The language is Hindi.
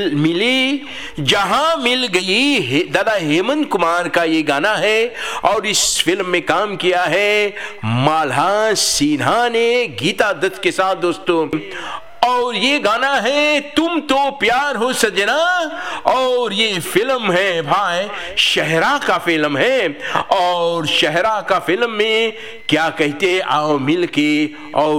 मिली जहां मिल गई। दादा हेमंत कुमार का ये गाना है और इस फिल्म में काम किया है माल्हा सिन्हा ने गीता दत्त के साथ दोस्तों। और ये गाना है तुम तो प्यार हो सजना, और ये फिल्म है भाई शहरा का फिल्म है। और शहरा का फिल्म में क्या कहते आओ मिल के और